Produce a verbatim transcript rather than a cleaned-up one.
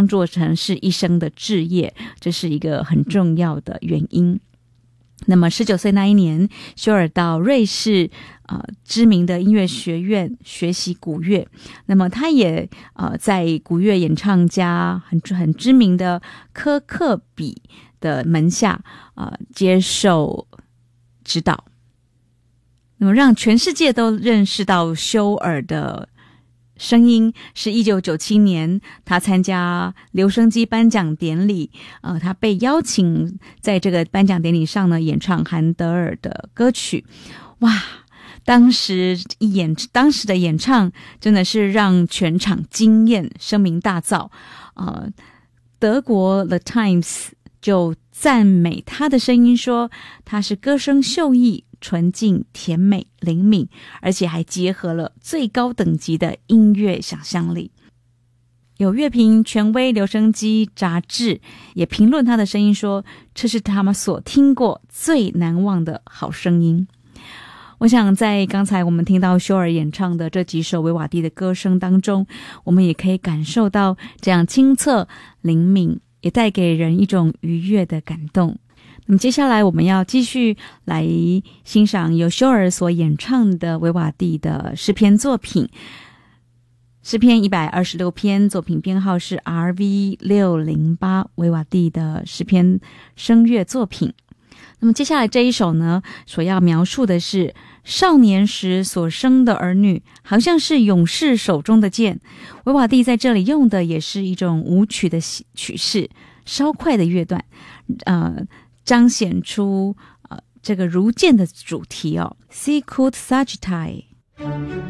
当作成是一生的志业，这是一个很重要的原因。那么十九岁那一年，休尔到瑞士呃知名的音乐学院学习古乐，那么他也呃在古乐演唱家很很知名的科克比的门下呃接受指导，那么让全世界都认识到休尔的声音。是一九九七年他参加留声机颁奖典礼，呃，他被邀请在这个颁奖典礼上呢演唱韩德尔的歌曲。哇，当时一演当时的演唱真的是让全场惊艳，声名大噪。呃，德国 The Times 就赞美他的声音，说他是歌声秀逸、纯净、甜美、灵敏，而且还结合了最高等级的音乐想象力。有乐评权威留声机杂志也评论他的声音说，这是他们所听过最难忘的好声音。我想在刚才我们听到休尔演唱的这几首维瓦蒂的歌声当中，我们也可以感受到这样清澈灵敏，也带给人一种愉悦的感动。那么接下来我们要继续来欣赏由休尔所演唱的维瓦蒂的诗篇作品，诗篇一百二十六篇，作品编号是 R V 六零八， 维瓦蒂的诗篇声乐作品。那么接下来这一首呢，所要描述的是少年时所生的儿女好像是勇士手中的剑。维瓦蒂在这里用的也是一种舞曲的曲式，稍快的乐段，呃彰显出呃这个如剑的主题哦。Sicut Sagittai